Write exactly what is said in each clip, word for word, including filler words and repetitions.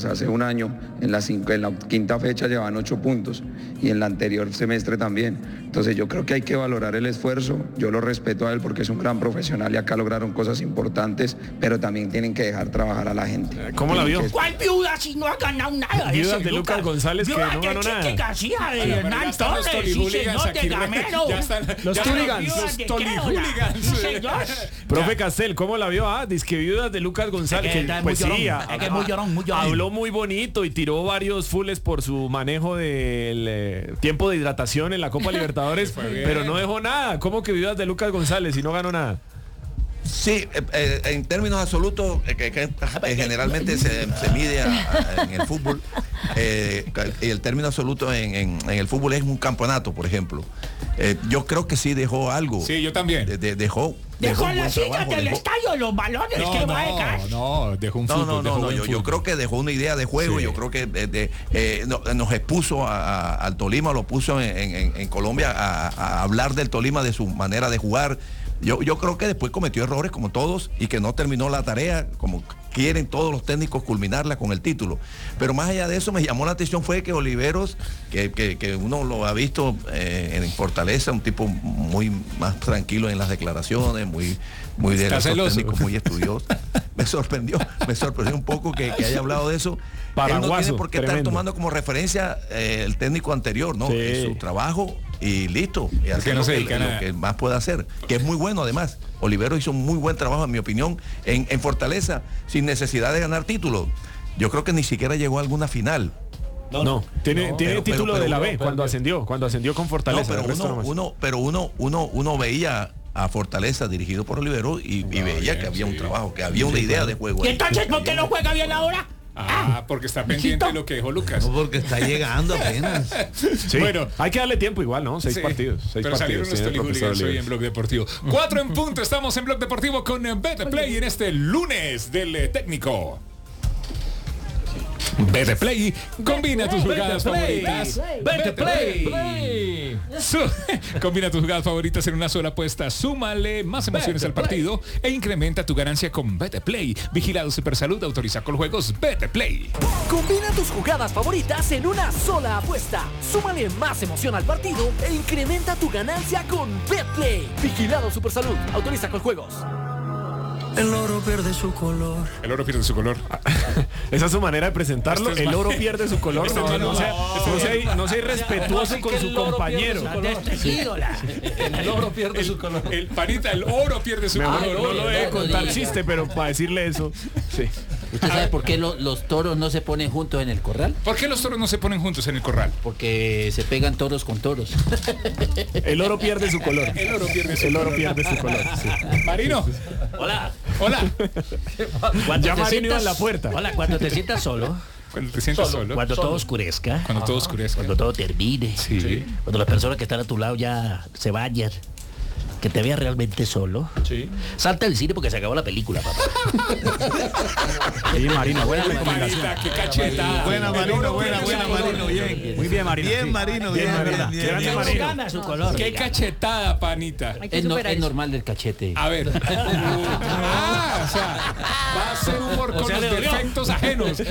Hace un año, en la, cinco, en la quinta fecha llevaban ocho puntos y en la anterior semestre también. Entonces yo creo que hay que valorar el esfuerzo, yo lo respeto a él porque es un gran profesional y acá lograron cosas importantes, pero también tienen que dejar trabajar a la gente. ¿Cómo la vio? Que... ¿Cuál viuda si no ha ganado nada? Viudas de Lucas González que no ganó nada. Viuda García, de Hernán Torres, sí señor, de Gamero. Los Tooligans. Los Tooligans. Profe Castel, ¿cómo la vio? Ah, dice que viudas de Lucas González, que pues sí, habló muy bonito y tiró varios fulles por su manejo del eh, tiempo de hidratación en la Copa Libertadores, pero no dejó nada. ¿Cómo que viudas de Lucas González y no ganó nada? Sí, eh, eh, en términos absolutos, eh, que, que eh, generalmente se, se mide a, a, en el fútbol, eh, y el término absoluto en, en, en el fútbol es un campeonato, por ejemplo. Eh, yo creo que sí dejó algo. Sí, yo también. De, de, dejó. Dejó en la silla del dejó... estadio los balones no, que no, va a dejar. No, dejó un no, fútbol. No, no, no, yo, yo creo que dejó una idea de juego. Sí. Yo creo que de, de, eh, no, nos expuso a, a, al Tolima, lo puso en, en, en Colombia a, a hablar del Tolima, de su manera de jugar. Yo, yo creo que después cometió errores como todos y que no terminó la tarea como quieren todos los técnicos culminarla con el título. Pero más allá de eso me llamó la atención fue que Oliveros, que, que, que uno lo ha visto eh, en Fortaleza, un tipo muy más tranquilo en las declaraciones, muy, muy de los técnicos, muy estudioso. Me sorprendió, me sorprendió un poco que, que haya hablado de eso. Paraguaso, él no tiene por qué tremendo. estar tomando como referencia eh, el técnico anterior, ¿no? Sí. Es su trabajo y listo. Y hacer no lo, se que, lo que más puede hacer, que es muy bueno además. Oliveros hizo un muy buen trabajo, en mi opinión, en, en Fortaleza, sin necesidad de ganar títulos. Yo creo que ni siquiera llegó a alguna final. No, no. tiene, no, tiene pero, título pero, pero, de la B pero, cuando pero, ascendió, cuando ascendió con Fortaleza. No, pero uno, no uno, pero uno, uno, uno veía a Fortaleza dirigido por Oliveros y, y veía bien, que había sí. un trabajo, que había una sí, idea de juego. ¿Y entonces por qué no juega bien ahora? Ah, porque está pendiente de lo que dejó Lucas. No, porque está llegando apenas. Sí. Bueno, hay que darle tiempo igual, ¿no? Seis sí, partidos. Seis pero partidos. Salieron los Tolihooligans hoy en Blog Deportivo. Cuatro en punto, estamos en Blog Deportivo con Betplay en este lunes del técnico. Betplay, combina tus jugadas favoritas. Betplay. Combina tus jugadas favoritas en una sola apuesta. Súmale más emociones al partido e incrementa tu ganancia con Betplay. Vigilado Supersalud, autoriza con juegos Betplay. Combina tus jugadas favoritas en una sola apuesta. Súmale más emoción al partido e incrementa tu ganancia con Betplay. Vigilado Supersalud, autoriza con juegos. El oro pierde su color. El oro pierde su color. Esa es su manera de presentarlo. El oro pierde su color. Este no, no, sea, no, sea, no sea irrespetuoso con su compañero. Sí. El oro pierde el, su color. El panita, el oro pierde su Mejor, color. No lo debe contar chiste, pero para decirle eso. Sí. ¿Usted sabe por qué lo, los toros no se ponen juntos en el corral? ¿Por qué los toros no se ponen juntos en el corral? Porque se pegan toros con toros. El oro pierde su color. El oro pierde su el color. Oro pierde su color. Sí. Marino. Hola. Hola. Ya Marino sientas, en la puerta. Hola, cuando te sientas solo. Cuando te sientas solo. solo cuando solo. todo oscurezca. Cuando todo oscurezca. Cuando todo termine. Sí. Cuando las personas que están a tu lado ya se vayan. Que te veas realmente solo. Sí. Salta del cine porque se acabó la película, papá. Sí, Marino, buena recomendación. Qué cachetada. Buena, Marino, buena, buena, Marino, bien. Muy bien, Marino. Bien, Marino, bien, bien, bien, bien. Gana su color. Qué cachetada, panita. Es, no, es normal del cachete. A ver. Ah, o sea, va a ser humor con o sea, los defectos ajenos.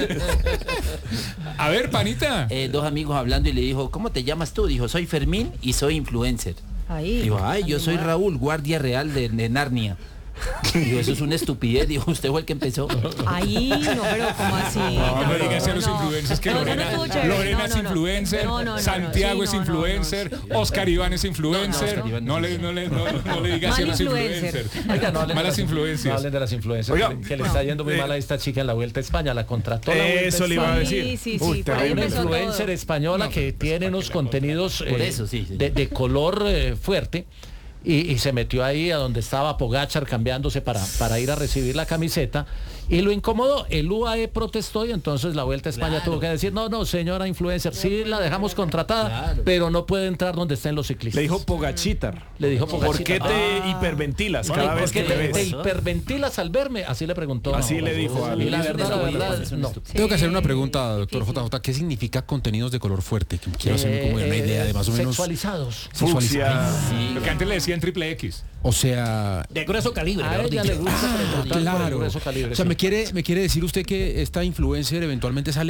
A ver, panita. Eh, dos amigos hablando y le dijo, ¿cómo te llamas tú? Dijo, soy Fermín y soy influencer. Ahí. Digo, ay, yo soy Raúl, guardia real de, de Narnia. Digo, eso es una estupidez. Digo, usted fue el que empezó. Ahí, no, pero ¿cómo así? No, no digas a los influencers que Lorena, Lorena es influencer, Santiago es influencer, Oscar Iván es influencer. No le, no le, no, no le digas a los influencers. Oiga, no malas influencias. No hablen de las influencias. Oiga, que, que le está yendo muy mal a esta chica en la Vuelta a España. La contrató la Vuelta Eso le iba a decir. Sí, sí, sí. Uy, Hay una influencer todo. española no, que tiene unos contenidos eh, Por eso, sí, sí. De, de color eh, fuerte. Y, y se metió ahí a donde estaba Pogacar cambiándose para, para ir a recibir la camiseta y lo incomodó. El U A E protestó y entonces la Vuelta a España claro. tuvo que decir, no, no, señora influencer, sí la dejamos contratada, claro. pero no puede entrar donde estén los ciclistas. Le dijo Pogachitar. Le dijo Pogachitar. ¿Por qué te ah. hiperventilas cada ¿Por vez que te, te ves? ¿Te hiperventilas al verme? Así le preguntó. Así no, le dijo. Y la verdad, la verdad, no. Sí. Tengo que hacer una pregunta, doctor J J. ¿Qué significa contenidos de color fuerte? Quiero hacerme como una idea de más o menos... Sexualizados. Sexualizados. Sí. Lo que antes le decían triple X. O sea... De grueso calibre. A ella le gusta Ah, preguntar por el claro. grueso calibre, O sea, sí. me quiere, me quiere decir usted que esta influencer eventualmente sale